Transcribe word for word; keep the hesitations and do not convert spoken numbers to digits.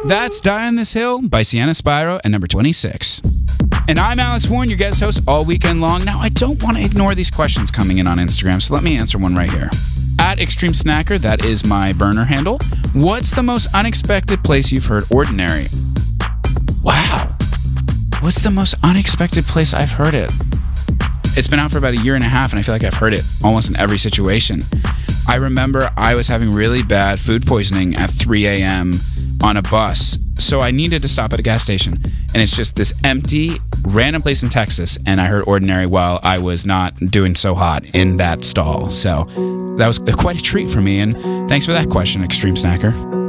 That's Die on This Hill by Sienna Spyro at number twenty-six. And I'm Alex Warren, your guest host all weekend long. Now, I don't want to ignore these questions coming in on Instagram, so let me answer one right here. At Extreme Snacker, that is my burner handle. What's the most unexpected place you've heard Ordinary? Wow. What's the most unexpected place I've heard it? It's been out for about a year and a half, and I feel like I've heard it almost in every situation. I remember I was having really bad food poisoning at three a.m. on a bus, so I needed to stop at a gas station. And it's just this empty, random place in Texas, and I heard Ordinary while I was not doing so hot in that stall. So that was quite a treat for me, and thanks for that question, Extreme Snacker.